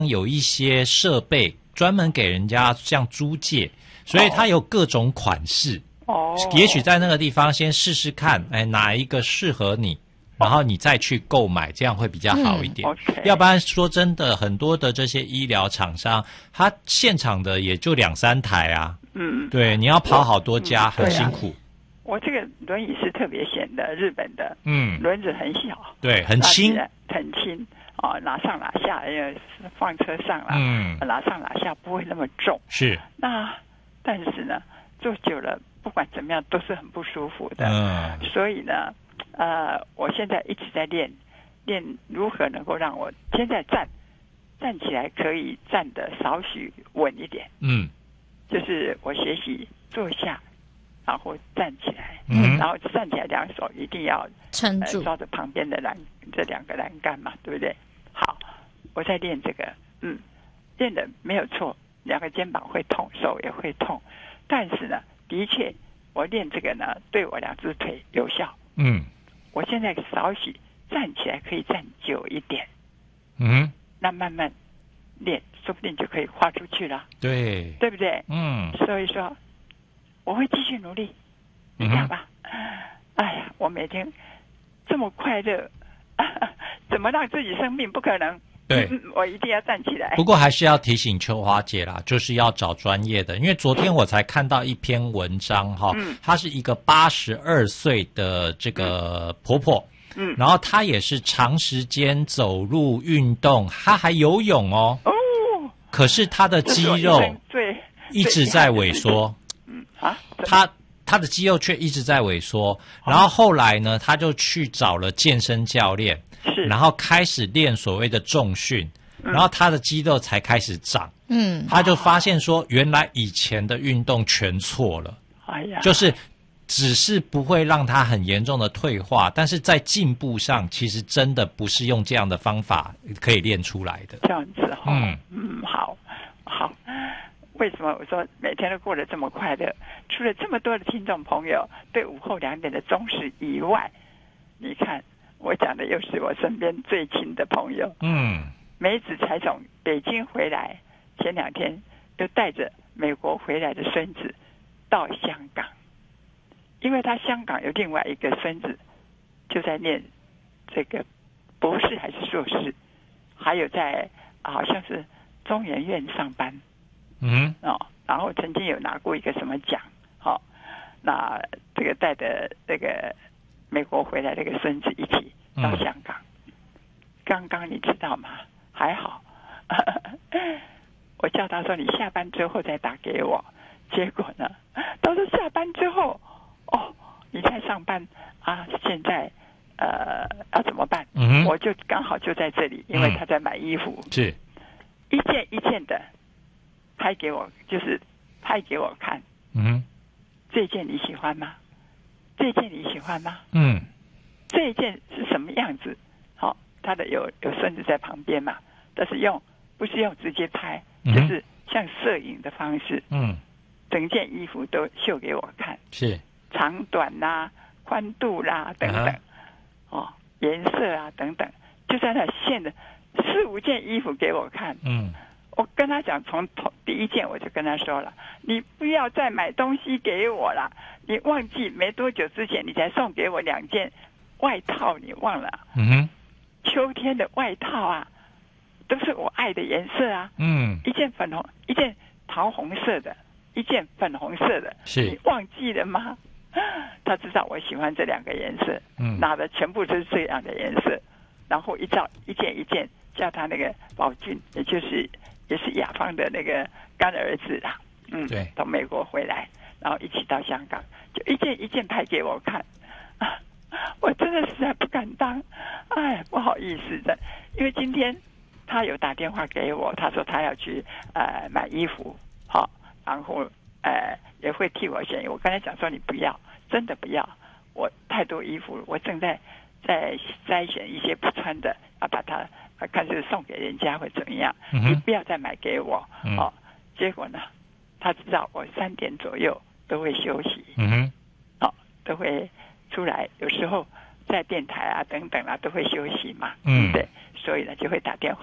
有一些设备专门给人家像租借，所以它有各种款式。也许在那个地方先试试看，哪一个适合你，然后你再去购买，这样会比较好一点。要不然说真的，很多的这些医疗厂商，他现场的也就2-3台啊。对，你要跑好多家，很辛苦。 我这个轮椅是特别显的，日本的，轮子很小， 对，很轻， 很轻拿上拿下，因为放车上了，拿上拿下不会那么重。 是。 但是呢，坐久了，不管怎么样都是很不舒服的。所以呢，我现在一直在练如何能够让我现在站起来可以站得少许稳一点。就是我学习坐下，然后站起来，然后站起来两手一定要撑住， 抓着旁边的这2个栏杆嘛，对不对？好，我在练这个，练的没有错，2个肩膀会痛，手也会痛，但是呢，的确我练这个呢，对我2只腿有效。我现在少许站起来可以站久一点，那慢慢练，说不定就可以跨出去了。对不对？所以说我会继续努力，你看吧。哎呀，我每天这么快乐，怎么让自己生病？不可能。对，我一定要站起来。 不过还是要提醒秋花姐啦，就是要找专业的，因为昨天我才看到一篇文章哈，她是一个82岁的这个婆婆，然后她也是长时间走路运动，她还游泳哦，可是她的肌肉一直在萎缩，她的肌肉却一直在萎缩，然后后来呢，她就去找了健身教练。然后开始练所谓的重训，然后他的肌肉才开始长。他就发现说，原来以前的运动全错了。就是只是不会让他很严重的退化，但是在进步上，其实真的不是用这样的方法可以练出来的。 这样子好。为什么我说每天都过得这么快乐？除了这么多的听众朋友对午后2点的忠实以外，你看。我讲的又是我身边最亲的朋友，梅子才从北京回来，前2天又带着美国回来的孙子到香港，因为他香港有另外一个孙子就在念这个博士还是硕士，还有在好像是中研院上班，然后曾经有拿过一个什么奖，那这个带着这个美国回来的一个孙子一起到香港，刚刚你知道吗？还好，我叫他说你下班之后再打给我，结果呢，他说下班之后，你在上班啊，现在要怎么办？我就刚好就在这里，因为他在买衣服， 是一件一件的拍给我，就是拍给我看，这件你喜欢吗？这件你喜欢吗？这一件是什么样子？他的有孙子在旁边嘛，但是不是用直接拍，就是像摄影的方式，整件衣服都秀给我看， 是长短啦、宽度啦等等，颜色啊等等，就在那现的4-5件衣服给我看，我跟他讲，从第一件我就跟他说了，你不要再买东西给我了，你忘记没多久之前你才送给我2件外套，你忘了？秋天的外套啊，都是我爱的颜色啊。一件粉红，一件桃红色的，一件粉红色的， 是你忘记了吗？他知道我喜欢这2个颜色，拿的全部都是这样的颜色，然后一件一件叫他那个宝俊，也是雅芳的那个干儿子啦， 对， 从美国回来，然后一起到香港，就一件一件拍给我看，我真的实在不敢当，不好意思的，因为今天他有打电话给我，他说他要去买衣服，然后也会替我选，我跟他讲说你不要，真的不要，我太多衣服，我正在筛选一些不穿的，要把它看是送给人家或怎么样，你不要再买给我，结果呢，他知道我3点左右都会休息，都会出来，有时候在电台啊等等啊都会休息嘛，对，所以呢就会打电话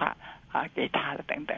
给他了等等。